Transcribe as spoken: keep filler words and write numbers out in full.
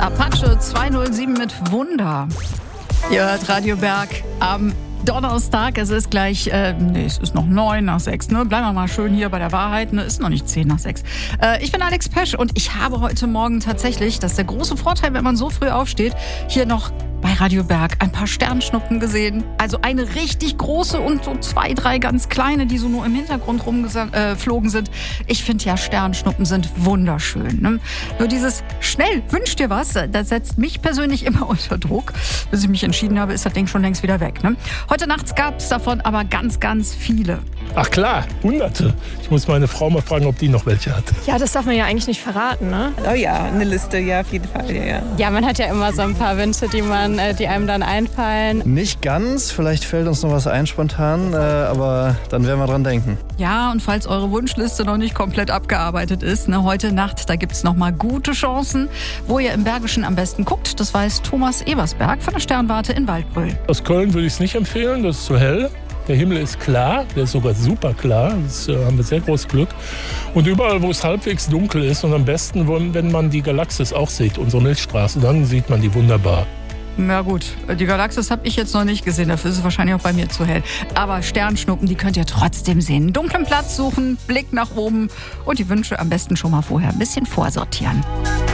Apache zweihundertsieben mit Wunder. Ihr hört Radio Berg am Donnerstag. Es ist gleich, äh, nee, es ist noch neun nach sechs. Ne? Bleiben wir mal schön hier bei der Wahrheit. Ne? Ist noch nicht zehn nach sechs. Äh, ich bin Alex Pesch und ich habe heute Morgen tatsächlich, das ist der große Vorteil, wenn man so früh aufsteht, hier noch bei Radio Berg ein paar Sternschnuppen gesehen. Also eine richtig große und so zwei, drei ganz kleine, die so nur im Hintergrund rumgeflogen äh, sind. Ich finde ja, Sternschnuppen sind wunderschön. Ne? Nur dieses schnell, wünsch dir was, das setzt mich persönlich immer unter Druck. Bis ich mich entschieden habe, ist das Ding schon längst wieder weg. Ne? Heute Nachts gab es davon aber ganz, ganz viele. Ach klar, hunderte. Ich muss meine Frau mal fragen, ob die noch welche hat. Ja, das darf man ja eigentlich nicht verraten, ne? Oh ja, eine Liste, ja, auf jeden Fall. Ja, ja. ja, man hat ja immer so ein paar Wünsche, die, man, die einem dann einfallen. Nicht ganz, vielleicht fällt uns noch was ein spontan, äh, aber dann werden wir dran denken. Ja, und falls eure Wunschliste noch nicht komplett abgearbeitet ist, ne, heute Nacht, da gibt es noch mal gute Chancen. Wo ihr im Bergischen am besten guckt, das weiß Thomas Ebersberg von der Sternwarte in Waldbröl. Aus Köln würde ich es nicht empfehlen, das ist zu hell. Der Himmel ist klar, der ist sogar super klar, das äh, haben wir sehr großes Glück. Und überall, wo es halbwegs dunkel ist und am besten, wenn man die Galaxis auch sieht, unsere Milchstraße, dann sieht man die wunderbar. Na gut, die Galaxis habe ich jetzt noch nicht gesehen, dafür ist es wahrscheinlich auch bei mir zu hell. Aber Sternschnuppen, die könnt ihr trotzdem sehen. Einen dunklen Platz suchen, Blick nach oben und die Wünsche am besten schon mal vorher ein bisschen vorsortieren.